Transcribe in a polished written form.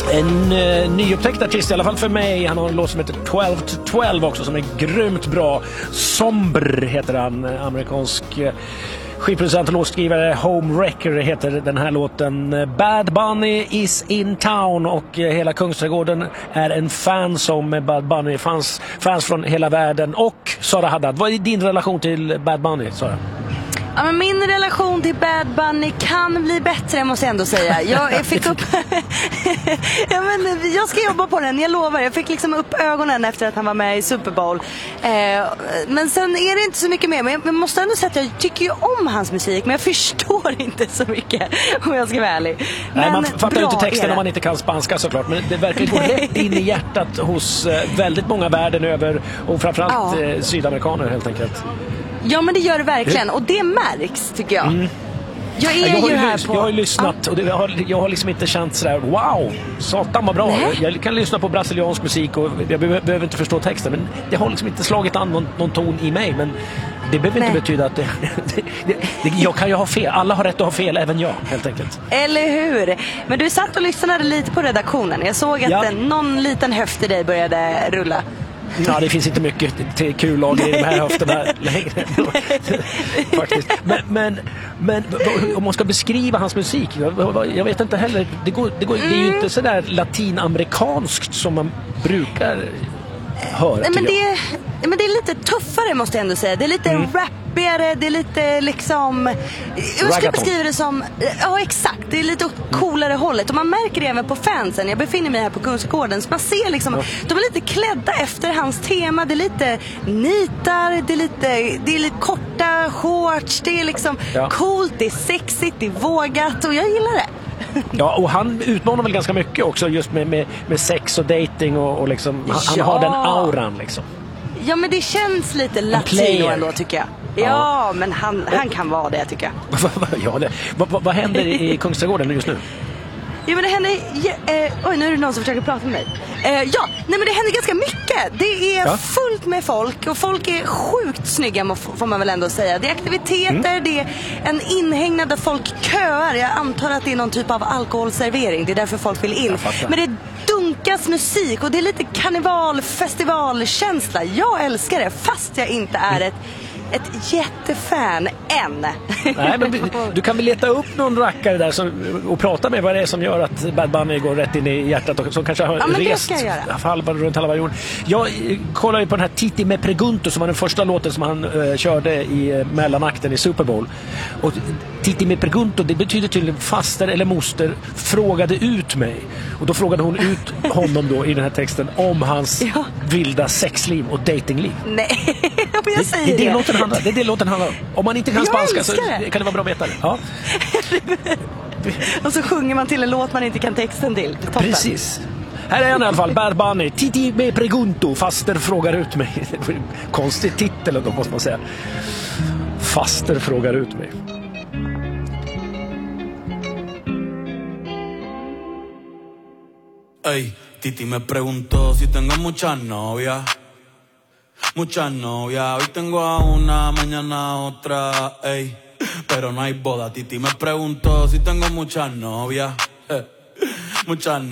En nyupptäckt artist, i alla fall för mig. Han har en låt som heter 12 to 12 också, som är grymt bra. Sombre heter han, amerikansk skivproducent och låtskrivare. Homewrecker heter den här låten. Bad Bunny is in town, och hela Kungsträdgården är en fan som Bad Bunny. Fans från hela världen. Och Sara Haddad, vad är din relation till Bad Bunny, Sara? Ja, men min relation till Bad Bunny kan bli bättre, måste jag ändå säga. Jag fick upp jag ska jobba på den, jag lovar. Jag fick liksom upp ögonen efter att han var med i Super Bowl. Men sen är det inte så mycket mer. Men jag måste ändå säga att jag tycker ju om hans musik, men jag förstår inte så mycket, om jag ska vara ärlig. Nej, man fattar ju inte texten om man inte kan spanska, såklart. Men det verkar gå rätt in i hjärtat hos väldigt många världen över. Och framförallt sydamerikaner, helt enkelt. Ja, men det gör det verkligen. Och det märks, tycker jag. Jag har ju lyssnat och jag har liksom inte känt sådär, wow, satan vad bra. Jag kan lyssna på brasiliansk musik och jag behöver inte förstå texten, men det har liksom inte slagit an någon ton i mig. Men det behöver inte betyda att jag kan ju ha fel. Alla har rätt att ha fel, även jag, helt enkelt. Eller hur? Men du satt och lyssnade lite på redaktionen. Jag såg att någon liten höft i dig började rulla. Ja, det finns inte mycket till kullag i de här höfterna längre. Faktiskt. Men om man ska beskriva hans musik, jag vet inte heller. Det är ju inte sådär latinamerikanskt som man brukar höra. Nej, men det är lite tuffare, måste jag ändå säga. Det är lite rappigare, det är lite liksom... Jag skulle beskriva det som... Ja, exakt. Det är lite coolare hållet. Och man märker det även på fansen. Jag befinner mig här på Kungsgården, så man ser liksom... De är lite klädda efter hans tema. Det är lite nitar, det är lite korta shorts. Det är liksom coolt, det är sexigt, det är vågat. Och jag gillar det. Ja, och han utmanar väl ganska mycket också, just med sex och dating och liksom, han har den auran liksom. Ja, men det känns lite latino ändå, tycker jag. Ja, men han kan vara det, tycker jag. Vad händer i Kungsträdgården just nu? Ja, men det händer... oj, nu är det någon som försöker prata med mig. Men det händer ganska mycket. Det är fullt med folk. Och folk är sjukt snygga, får man väl ändå säga. Det är aktiviteter, det är en inhägnad där folk köar. Jag antar att det är någon typ av alkoholservering. Det är därför folk vill in. Men det dunkas musik och det är lite karnevalfestivalkänsla. Jag älskar det, fast jag inte är ett jättefan än. Nej, men du kan väl leta upp någon rackare där och prata med vad det är som gör att Bad Bunny går rätt in i hjärtat och som kanske har rest runt halva jorden. Jag kollar ju på den här Titi Me Pregunto, som var den första låten som han körde i mellanakten i Super Bowl. Och Titi Me Pregunto, det betyder tydligen faster eller moster frågade ut mig. Och då frågade hon ut honom då i den här texten om hans vilda sexliv och datingliv. Nej, men jag säger det är det låten handlar om. Om man inte kan spanska så kan det vara bra att veta det. Ja. Och så sjunger man till en låt man inte kan texten till. Toppen. Precis. Här är han i alla fall, Bad Bunny. Titi Me Pregunto, faster frågar ut mig. Konstig titel då, måste man säga. Faster frågar ut mig. Ey, Titi me preguntó si tengo muchas novias. Muchas novias, hoy tengo a una, mañana a otra, ey. Pero no hay boda. Titi me preguntó si tengo muchas novias. Muchas